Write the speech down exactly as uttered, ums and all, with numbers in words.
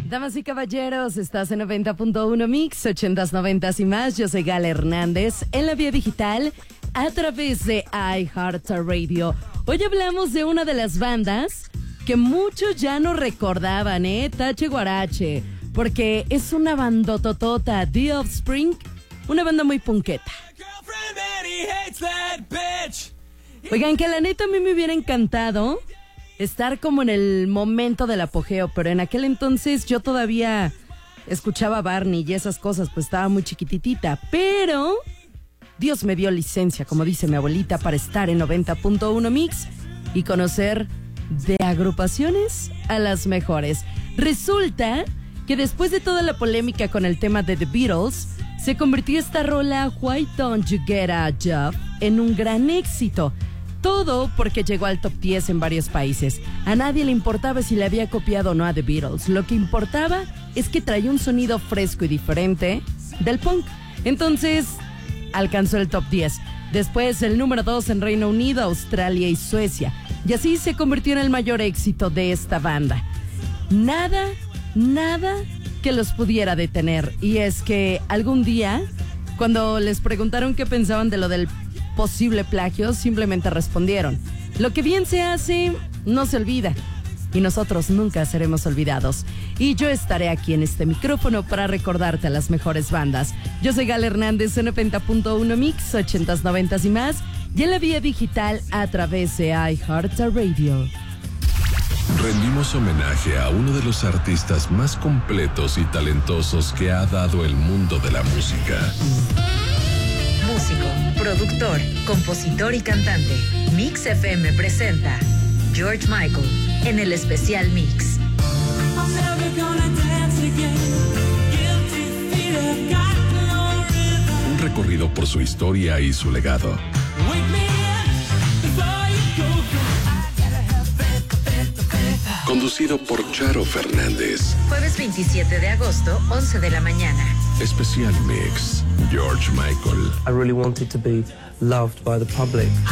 Damas y caballeros, estás en noventa punto uno Mix, ochentas, noventas y más. Yo soy Gala Hernández, en la vía digital, a través de iHeartRadio. Hoy hablamos de una de las bandas que muchos ya no recordaban, ¿eh? Tache Guarache, porque es una bandototota, The Offspring, una banda muy punketa. Oigan, que la neta a mí me hubiera encantado estar como en el momento del apogeo, pero en aquel entonces yo todavía escuchaba a Barney y esas cosas, pues estaba muy chiquititita, pero Dios me dio licencia, como dice mi abuelita, para estar en noventa punto uno Mix y conocer de agrupaciones a las mejores. Resulta que después de toda la polémica con el tema de The Beatles, se convirtió esta rola Why Don't You Get a Job en un gran éxito. Todo porque llegó al top diez en varios países. A nadie le importaba si le había copiado o no a The Beatles. Lo que importaba es que traía un sonido fresco y diferente del punk. Entonces, alcanzó el top diez. Después, el número dos en Reino Unido, Australia y Suecia. Y así se convirtió en el mayor éxito de esta banda. Nada, nada que los pudiera detener. Y es que algún día, cuando les preguntaron qué pensaban de lo del posible plagio, simplemente respondieron: lo que bien se hace, no se olvida. Y nosotros nunca seremos olvidados. Y yo estaré aquí en este micrófono para recordarte a las mejores bandas. Yo soy Gala Hernández en noventa punto uno Mix, ochentas, noventas y más. Y en la vía digital a través de iHeartRadio. Rendimos homenaje a uno de los artistas más completos y talentosos que ha dado el mundo de la música. Músico, productor, compositor y cantante. Mix F M presenta George Michael en el especial Mix. Un recorrido por su historia y su legado. Conducido por Charo Fernández. Jueves veintisiete de agosto, once de la mañana. Especial Mix, George Michael. I really wanted to be loved by the public.